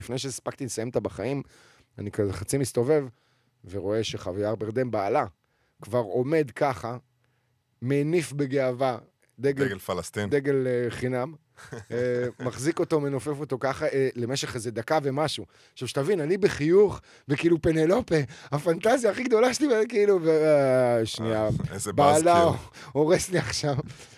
לפני שהספקתי לסיים את הבחיים, אני כזה חצי מסתובב, ורואה שחוויאר ברדם בעלה, כבר עומד ככה, מניף בגאווה, דגל פלסטין. דגל חינם, מחזיק אותו, מנופף אותו ככה, למשך איזה דקה ומשהו. עכשיו, שתבין, אני בחיוך, וכאילו פנלופה, הפנטזיה הכי גדולה שלי, כאילו, שנייה, בעלה הורס לי עכשיו.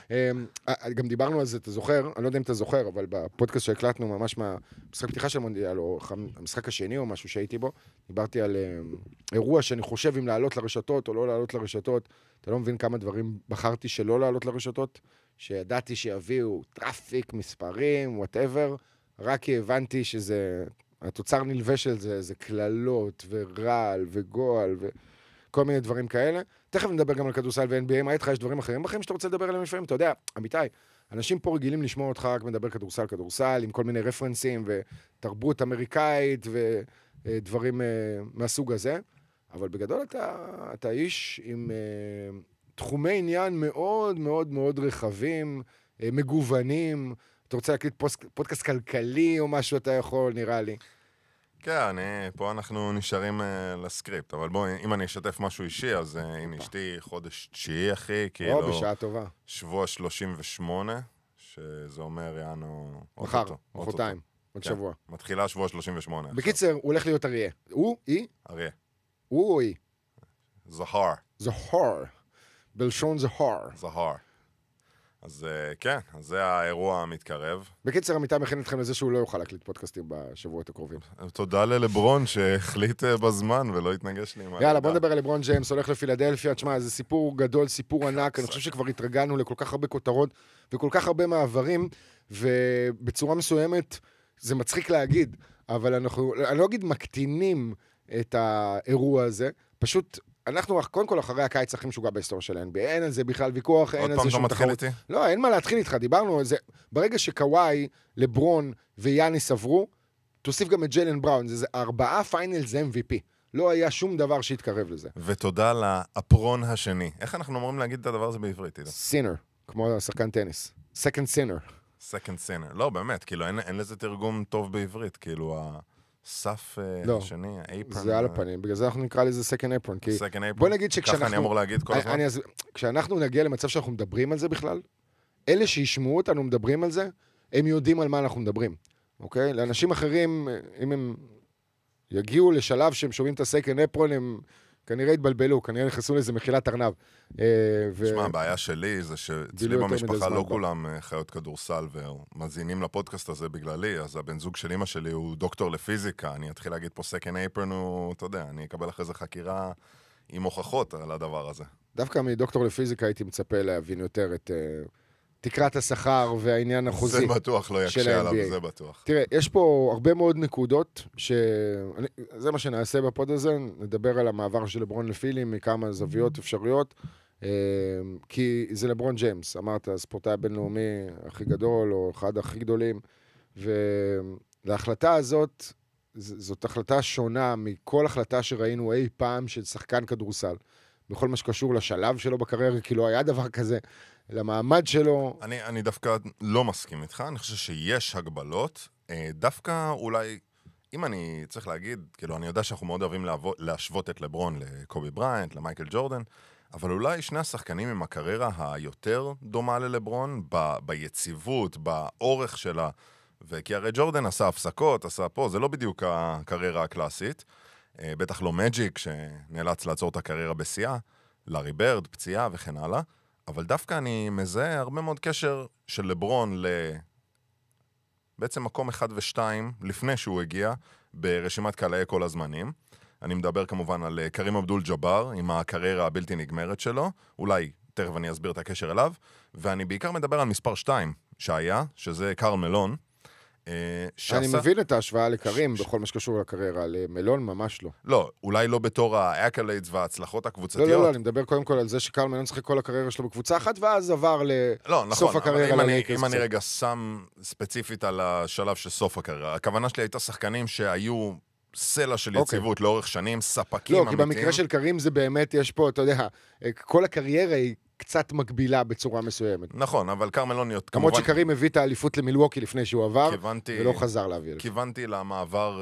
גם דיברנו על זה, אתה זוכר, אני לא יודע אם אתה זוכר, אבל בפודקאסט שהקלטנו ממש מהמשחק פתיחה של מונדיאל, או המשחק השני או משהו שהייתי בו, דיברתי על אירוע שאני חושב אם לעלות לרשתות או לא לעלות לרשתות. אתה לא מבין כמה דברים בחרתי שלא לעלות לרשתות, שידעתי שיביאו טראפיק, מספרים, whatever, רק כי הבנתי שזה, התוצר נלווה של זה, זה כללות ורעל וגועל וכל מיני דברים כאלה. תכף נדבר גם על כדורסל ו-NBA, מה איתך? יש דברים אחרים בחיים שאתה רוצה לדבר עליהם לפעמים? אתה יודע, אמיתי, אנשים פה רגילים לשמוע אותך רק מדבר כדורסל, עם כל מיני רפרנסים ותרבות אמריקאית ודברים מהסוג הזה, אבל בגדול אתה איש עם תחומי עניין מאוד מאוד מאוד רחבים, מגוונים. אתה רוצה להקליט פודקאסט כלכלי או משהו, אתה יכול, נראה לי. כן, פה אנחנו נשארים לסקריפט, אבל בואי, אם אני אשתף משהו אישי, אז הנה אשתי חודש 9, אחי, כאילו... או, בשעה טובה. שבוע 38, שזה אומר, יענו... מחר, מחרתיים, עוד שבוע. מתחילה שבוע 38. בקיצר, הוא הולך להיות אריה. הוא? היא? אריה. הוא או היא? זהר. זהר. בלשון זהר. זהר. אז כן, אז זה האירוע המתקרב. בקיצר, עמיתי מכין אתכם לזה שהוא לא יוכל להקליט פודקאסטים בשבועות הקרובים. תודה ללברון שהחליט בזמן ולא התנגש לי. יאללה, בוא נדבר על לברון ג'יימס, הולך לפילדלפיה. תשמע, זה סיפור גדול, סיפור ענק. אני חושב שכבר התרגלנו לכל כך הרבה כותרות וכל כך הרבה מעברים, ובצורה מסוימת זה מצחיק להגיד, אבל אני לא אגיד מקטינים את האירוע הזה, פשוט... אנחנו, קודם כל, אחרי הקיץ הכי משוגע בהיסטוריה של ה-NBA, אין על זה בכלל ויכוח, אין על זה שום תחרות. לא, אין מה להתחיל איתך, דיברנו על זה. ברגע שקוואי, לברון ויאניס עברו, תוסיף גם את ג'יילן בראון, זה 4 פיינלס MVP. לא היה שום דבר שהתקרב לזה. ותודה לאפרון השני. איך אנחנו אמורים להגיד את הדבר הזה בעברית? סינר, כמו שחקן טניס. Second sinner. לא, באמת, כאילו, אין לזה תרגום טוב בעברית, כאילו, סף השני, האפרון. זה על הפנים, בגלל זה אנחנו נקרא לזה second apron, כי בוא נגיד שכשאנחנו... ככה אני אמור להגיד כל הזמן? כשאנחנו נגיע למצב שאנחנו מדברים על זה בכלל, אלה שישמעו אותנו מדברים על זה, הם יודעים על מה אנחנו מדברים, אוקיי? לאנשים אחרים, אם הם יגיעו לשלב שהם שומעים את ה-second apron, הם כנראה התבלבלו, כנראה נכנסו לזה מחילת ארנב. תשמע, הבעיה שלי זה שאצלי במשפחה לא כולם חיות כדורסל ומזינים לפודקאסט הזה בגללי, אז הבן זוג של אמא שלי הוא דוקטור לפיזיקה, אני אתחיל להגיד פה second apron, אתה יודע, אני אקבל אחרי זה חקירה עם הוכחות על הדבר הזה. דווקא מדוקטור לפיזיקה הייתי מצפה להבין יותר את תקרת השכר והעניין החוזי. זה בטוח לא יקשה עליו, זה בטוח. תראה, יש פה הרבה מאוד נקודות, זה מה שנעשה בפוד הזה, נדבר על המעבר של לברון לפילי מכמה זוויות אפשריות, כי זה לברון ג'יימס, אמרת, הספורטאי הבינלאומי הכי גדול, או אחד הכי גדולים, ולהחלטה הזאת, זאת החלטה שונה מכל החלטה שראינו אי פעם של שחקן כדורסל, בכל מה שקשור לשלב שלו בקריירה, כי לא היה דבר כזה, למעמד שלו. אני דווקא לא מסכים איתך, אני חושב שיש הגבלות, דווקא אולי, אם אני צריך להגיד, כאילו אני יודע שאנחנו מאוד אוהבים להשוות את לברון לקובי בריינט, למייקל ג'ורדן, אבל אולי שני השחקנים עם הקריירה היותר דומה ללברון, ביציבות, באורך שלה, וכי הרי ג'ורדן עשה הפסקות, עשה פה, זה לא בדיוק הקריירה הקלאסית, בטח לא מג'יק שנאלץ לעצור את הקריירה בשיאה, לארי ברד, פציעה וכן הלאה, אבל דווקא אני מזהה הרבה מאוד קשר של לברון בעצם מקום 1 ו-2 לפני שהוא הגיע ברשימת קהלי כל הזמנים. אני מדבר כמובן על קרים אבדול ג'אבר עם הקריירה הבלתי נגמרת שלו, אולי תכף אני אסביר את הקשר אליו, ואני בעיקר מדבר על מספר 2 שהיה, שזה קרל מלון. אני מבין את ההשוואה לקרים בכל מה שקשור לקריירה, למלון ממש לא. לא, אולי לא בתור האקליידס וההצלחות הקבוצתיות. לא, אני מדבר קודם כל על זה שקרל מלון שחק כל הקריירה שלו בקבוצה אחת, ואז עבר לסוף הקריירה ללייקרס. אם אני רגע שם ספציפית על השלב של סוף הקריירה, הכוונה שלי הייתה שחקנים שהיו סלע של יציבות לאורך שנים, ספקים אמיתיים. לא, כי במקרה של קרים זה באמת, יש פה, אתה יודע, כל הקריירה היא קצת מקבילה בצורה מסוימת. נכון, אבל קרמלוניות, למרות שקרים הביא את האליפות למילווקי לפני שהוא עבר, כיוונתי, ולא חזר להביא. כיוונתי למעבר